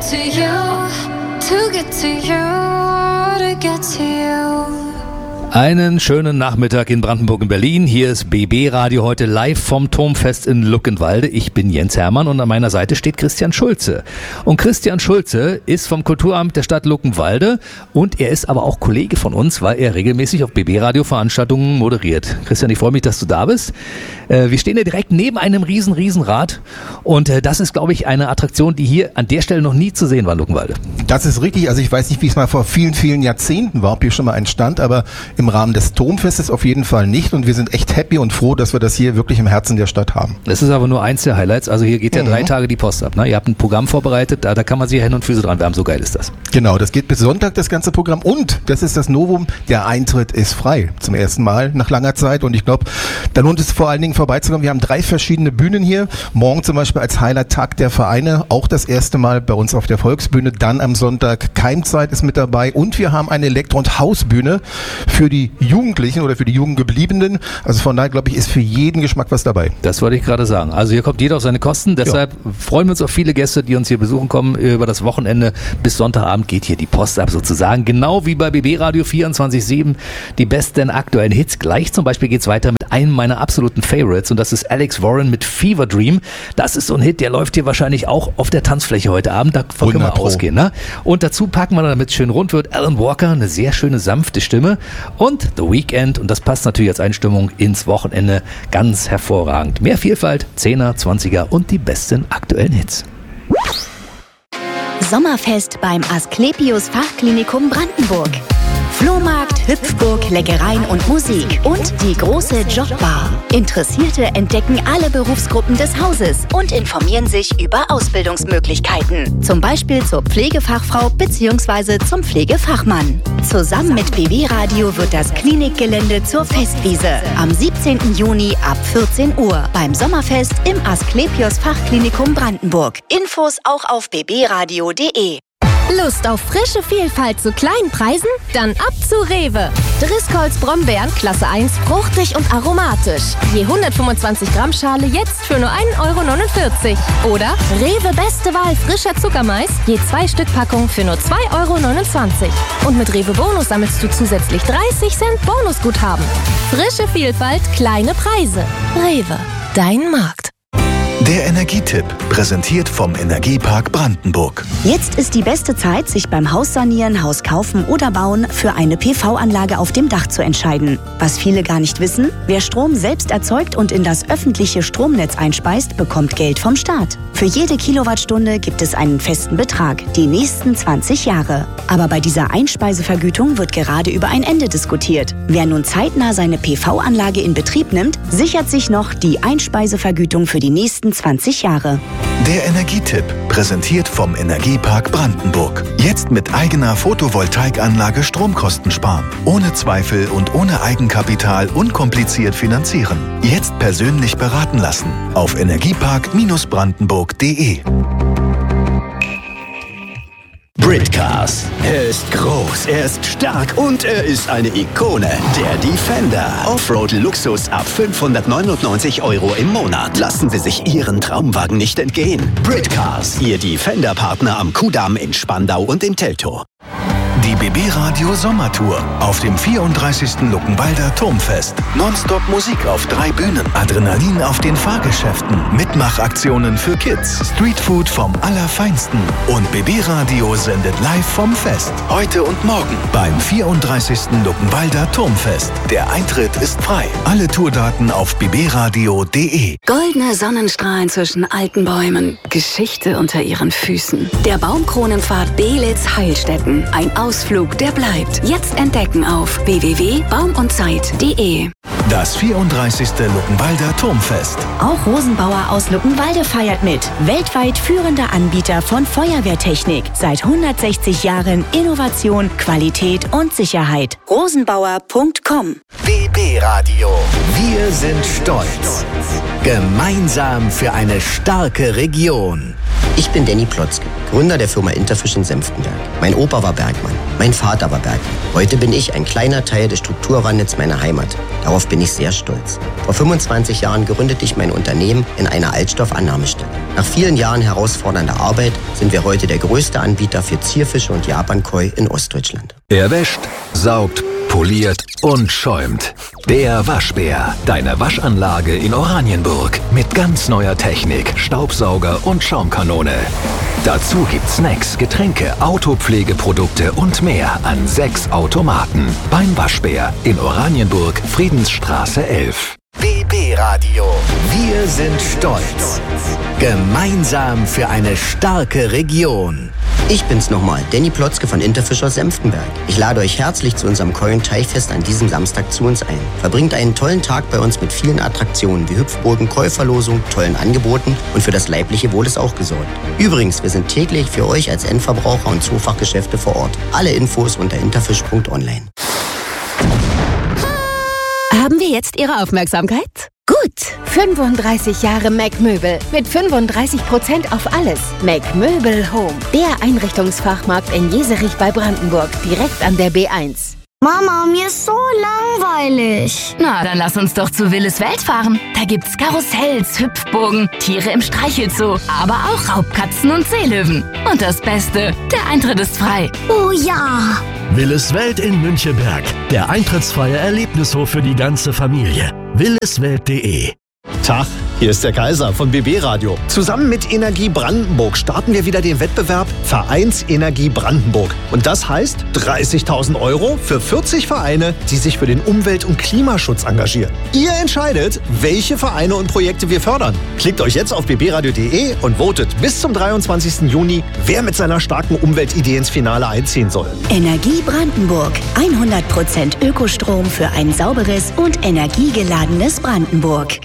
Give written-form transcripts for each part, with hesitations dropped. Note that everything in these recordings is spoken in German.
to you, to get to you, to get to you. Einen schönen Nachmittag in Brandenburg und Berlin. Hier ist BB Radio heute live vom Turmfest in Luckenwalde. Ich bin Jens Hermann und an meiner Seite steht Christian Schulze. Und Christian Schulze ist vom Kulturamt der Stadt Luckenwalde und er ist aber auch Kollege von uns, weil er regelmäßig auf BB Radio Veranstaltungen moderiert. Christian, ich freue mich, dass du da bist. Wir stehen ja direkt neben einem Riesenrad und das ist, glaube ich, eine Attraktion, die hier an der Stelle noch nie zu sehen war in Luckenwalde. Das ist richtig. Also ich weiß nicht, wie es mal vor vielen Jahrzehnten war, ob hier schon mal ein stand, aber im Rahmen des Turmfestes auf jeden Fall nicht und wir sind echt happy und froh, dass wir das hier wirklich im Herzen der Stadt haben. Das ist aber nur eins der Highlights, also hier geht ja 3 Tage die Post ab, ne? Ihr habt ein Programm vorbereitet, da kann man sich ja Hände und Füße dran wärmen, so geil ist das. Genau, das geht bis Sonntag, das ganze Programm und das ist das Novum, der Eintritt ist frei, zum ersten Mal nach langer Zeit und ich glaube, da lohnt es vor allen Dingen vorbeizukommen. Wir haben 3 verschiedene Bühnen hier, morgen zum Beispiel als Highlight Tag der Vereine, auch das erste Mal bei uns auf der Volksbühne, dann am Sonntag Keimzeit ist mit dabei und wir haben eine Elektro- und Hausbühne für die Jugendlichen oder für die Jugendgebliebenen. Also von daher, glaube ich, ist für jeden Geschmack was dabei. Das wollte ich gerade sagen. Also hier kommt jeder auf seine Kosten. Deshalb freuen wir uns auf viele Gäste, die uns hier besuchen kommen. Über das Wochenende bis Sonntagabend geht hier die Post ab sozusagen. Genau wie bei BB Radio 24/7. Die besten aktuellen Hits. Gleich zum Beispiel geht's weiter mit einem meiner absoluten Favorites und das ist Alex Warren mit Fever Dream. Das ist so ein Hit, der läuft hier wahrscheinlich auch auf der Tanzfläche heute Abend. Davon können wir ausgehen. Ne? Und dazu packen wir, damit es schön rund wird, Alan Walker, eine sehr schöne, sanfte Stimme und The Weeknd. Und das passt natürlich als Einstimmung ins Wochenende ganz hervorragend. Mehr Vielfalt, 10er, 20er und die besten aktuellen Hits. Sommerfest beim Asklepios Fachklinikum Brandenburg. Flohmarkt, Hüpfburg, Leckereien und Musik und die große Jobbar. Interessierte entdecken alle Berufsgruppen des Hauses und informieren sich über Ausbildungsmöglichkeiten. Zum Beispiel zur Pflegefachfrau bzw. zum Pflegefachmann. Zusammen mit BB Radio wird das Klinikgelände zur Festwiese. Am 17. Juni ab 14 Uhr beim Sommerfest im Asklepios Fachklinikum Brandenburg. Infos auch auf bbradio.de. Lust auf frische Vielfalt zu kleinen Preisen? Dann ab zu Rewe. Driscolls Brombeeren Klasse 1, fruchtig und aromatisch. Je 125 Gramm Schale jetzt für nur 1,49 €. Oder Rewe Beste Wahl frischer Zuckermais, je 2 Stück Packung für nur 2,29 €. Und mit Rewe Bonus sammelst du zusätzlich 30 Cent Bonusguthaben. Frische Vielfalt, kleine Preise. Rewe, dein Markt. Der Energietipp, präsentiert vom Energiepark Brandenburg. Jetzt ist die beste Zeit, sich beim Haussanieren, Haus kaufen oder bauen für eine PV-Anlage auf dem Dach zu entscheiden. Was viele gar nicht wissen, wer Strom selbst erzeugt und in das öffentliche Stromnetz einspeist, bekommt Geld vom Staat. Für jede Kilowattstunde gibt es einen festen Betrag, die nächsten 20 Jahre. Aber bei dieser Einspeisevergütung wird gerade über ein Ende diskutiert. Wer nun zeitnah seine PV-Anlage in Betrieb nimmt, sichert sich noch die Einspeisevergütung für die nächsten 20 Jahre. Der Energietipp, präsentiert vom Energiepark Brandenburg. Jetzt mit eigener Photovoltaikanlage Stromkosten sparen. Ohne Zweifel und ohne Eigenkapital unkompliziert finanzieren. Jetzt persönlich beraten lassen. Auf energiepark-brandenburg.de. Britcars. Er ist groß, er ist stark und er ist eine Ikone. Der Defender. Offroad-Luxus ab 599 € im Monat. Lassen Sie sich Ihren Traumwagen nicht entgehen. Britcars, Ihr Defender-Partner am Kudamm in Spandau und in Teltow. Die BB Radio Sommertour auf dem 34. Luckenwalder Turmfest. Nonstop Musik auf 3 Bühnen. Adrenalin auf den Fahrgeschäften. Mitmachaktionen für Kids. Streetfood vom Allerfeinsten. Und BB Radio sendet live vom Fest. Heute und morgen beim 34. Luckenwalder Turmfest. Der Eintritt ist frei. Alle Tourdaten auf bbradio.de. Goldene Sonnenstrahlen zwischen alten Bäumen. Geschichte unter ihren Füßen. Der Baumkronenpfad Belitz-Heilstätten. Ein Ausflug, der bleibt. Jetzt entdecken auf www.baumundzeit.de. Das 34. Luckenwalder Turmfest. Auch Rosenbauer aus Luckenwalde feiert mit. Weltweit führender Anbieter von Feuerwehrtechnik. Seit 160 Jahren Innovation, Qualität und Sicherheit. Rosenbauer.com. BB Radio. Wir sind stolz. Gemeinsam für eine starke Region. Ich bin Danny Plotzke, Gründer der Firma Interfish in Senftenberg. Mein Opa war Bergmann, mein Vater war Bergmann. Heute bin ich ein kleiner Teil des Strukturwandels meiner Heimat. Darauf bin ich sehr stolz. Vor 25 Jahren gründete ich mein Unternehmen in einer Altstoffannahmestelle. Nach vielen Jahren herausfordernder Arbeit sind wir heute der größte Anbieter für Zierfische und Japankoi in Ostdeutschland. Er wäscht, saugt, poliert und schäumt. Der Waschbär, deine Waschanlage in Oranienburg. Mit ganz neuer Technik, Staubsauger und Schaumkanone. Dazu gibt's Snacks, Getränke, Autopflegeprodukte und mehr an 6 Automaten. Beim Waschbär in Oranienburg, Friedensstraße 11. BB Radio. Wir sind stolz. Gemeinsam für eine starke Region. Ich bin's nochmal, Danny Plotzke von Interfisch aus Senftenberg. Ich lade euch herzlich zu unserem Koi- und Teichfest an diesem Samstag zu uns ein. Verbringt einen tollen Tag bei uns mit vielen Attraktionen wie Hüpfburgen, Koi-Verlosung, tollen Angeboten und für das leibliche Wohl ist auch gesorgt. Übrigens, wir sind täglich für euch als Endverbraucher und Zoofachgeschäfte vor Ort. Alle Infos unter interfisch.online. Haben wir jetzt Ihre Aufmerksamkeit? Gut, 35 Jahre Mac Möbel mit 35% auf alles. Mac Möbel Home, der Einrichtungsfachmarkt in Jeserich bei Brandenburg, direkt an der B1. Mama, mir ist so langweilig. Na, dann lass uns doch zu Willis Welt fahren. Da gibt's Karussells, Hüpfburgen, Tiere im Streichelzoo, aber auch Raubkatzen und Seelöwen. Und das Beste, der Eintritt ist frei. Oh ja! Willis Welt in Münchenberg. Der eintrittsfreie Erlebnishof für die ganze Familie. williswelt.de. Tag, hier ist der Kaiser von BB Radio. Zusammen mit Energie Brandenburg starten wir wieder den Wettbewerb Vereinsenergie Brandenburg. Und das heißt 30.000 € für 40 Vereine, die sich für den Umwelt- und Klimaschutz engagieren. Ihr entscheidet, welche Vereine und Projekte wir fördern. Klickt euch jetzt auf bbradio.de und votet bis zum 23. Juni, wer mit seiner starken Umweltidee ins Finale einziehen soll. Energie Brandenburg. 100% Ökostrom für ein sauberes und energiegeladenes Brandenburg.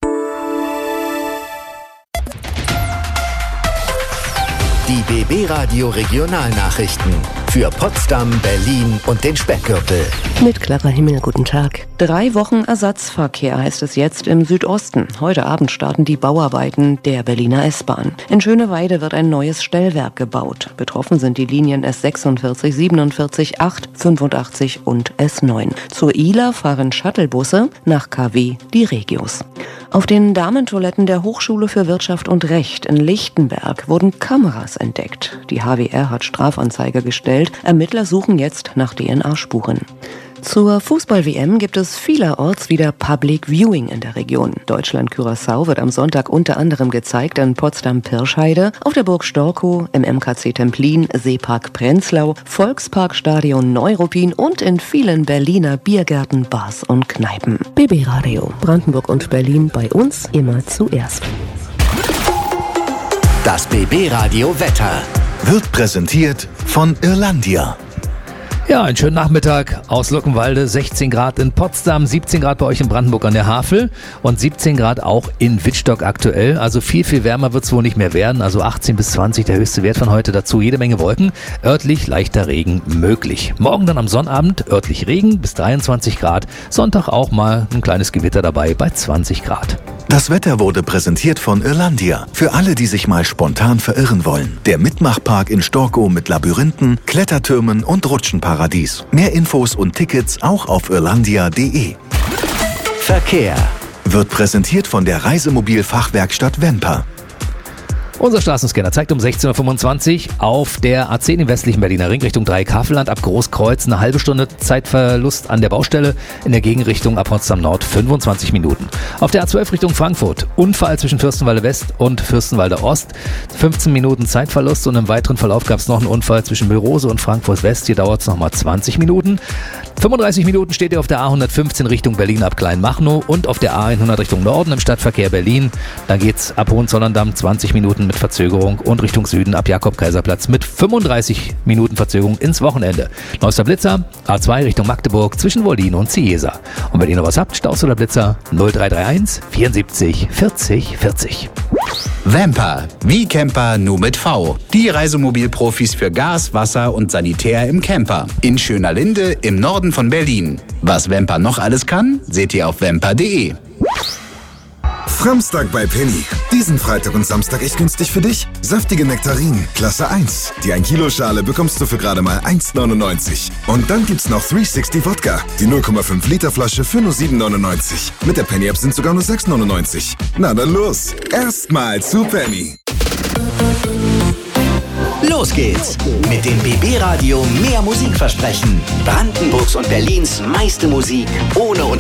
Die BB Radio Regionalnachrichten für Potsdam, Berlin und den Speckgürtel. Mit klarer Himmel, guten Tag. 3 Wochen Ersatzverkehr heißt es jetzt im Südosten. Heute Abend starten die Bauarbeiten der Berliner S-Bahn. In Schöneweide wird ein neues Stellwerk gebaut. Betroffen sind die Linien S46, 47, 8, 85 und S9. Zur ILA fahren Shuttlebusse, nach KW die Regios. Auf den Damentoiletten der Hochschule für Wirtschaft und Recht in Lichtenberg wurden Kameras entdeckt. Die HWR hat Strafanzeige gestellt. Ermittler suchen jetzt nach DNA-Spuren. Zur Fußball-WM gibt es vielerorts wieder Public Viewing in der Region. Deutschland-Curaçao wird am Sonntag unter anderem gezeigt in Potsdam-Pirscheide, auf der Burg Storkow, im MKC Templin, Seepark Prenzlau, Volksparkstadion Neuruppin und in vielen Berliner Biergärten, Bars und Kneipen. BB Radio, Brandenburg und Berlin, bei uns immer zuerst. Das BB Radio Wetter Wird präsentiert von Irlandia. Ja, einen schönen Nachmittag aus Luckenwalde, 16 Grad in Potsdam, 17 Grad bei euch in Brandenburg an der Havel und 17 Grad auch in Wittstock aktuell. Also viel, viel wärmer wird es wohl nicht mehr werden, also 18 bis 20 der höchste Wert von heute, dazu jede Menge Wolken, örtlich leichter Regen möglich. Morgen dann am Sonnabend örtlich Regen bis 23 Grad, Sonntag auch mal ein kleines Gewitter dabei bei 20 Grad. Das Wetter wurde präsentiert von Irlandia. Für alle, die sich mal spontan verirren wollen. Der Mitmachpark in Storkow mit Labyrinthen, Klettertürmen und Rutschenparadies. Mehr Infos und Tickets auch auf irlandia.de. Verkehr Wird präsentiert von der Reisemobil-Fachwerkstatt Vemper. Unser Straßenscanner zeigt um 16.25 Uhr auf der A10 im westlichen Berliner Ring Richtung Dreieck-Havelland ab Großkreuz eine halbe Stunde Zeitverlust an der Baustelle, in der Gegenrichtung ab Potsdam Nord 25 Minuten. Auf der A12 Richtung Frankfurt Unfall zwischen Fürstenwalde West und Fürstenwalde Ost, 15 Minuten Zeitverlust und im weiteren Verlauf gab es noch einen Unfall zwischen Mülrose und Frankfurt West, hier dauert es nochmal 20 Minuten. 35 Minuten steht ihr auf der A115 Richtung Berlin ab Kleinmachnow und auf der A100 Richtung Norden im Stadtverkehr Berlin. Da geht's ab Hohenzollern-Damm 20 Minuten mit Verzögerung und Richtung Süden ab Jakob-Kaiser-Platz mit 35 Minuten Verzögerung ins Wochenende. Neuester Blitzer, A2 Richtung Magdeburg zwischen Wollin und Ciesa. Und wenn ihr noch was habt, Staus oder Blitzer 0331 74 40 40. Vemper, wie Camper nur mit V. Die Reisemobilprofis für Gas, Wasser und Sanitär im Camper. In Schönerlinde im Norden von Berlin. Was Vemper noch alles kann, seht ihr auf vemper.de. Framstag bei Penny. Diesen Freitag und Samstag echt günstig für dich. Saftige Nektarinen, Klasse 1. Die 1 Kilo Schale bekommst du für gerade mal 1,99. Und dann gibt's noch 360 Wodka. Die 0,5 Liter Flasche für nur 7,99. Mit der Penny App sind sogar nur 6,99. Na dann los. Erstmal zu Penny. Los geht's mit dem BB Radio Mehr Musik versprechen. Brandenburgs und Berlins meiste Musik ohne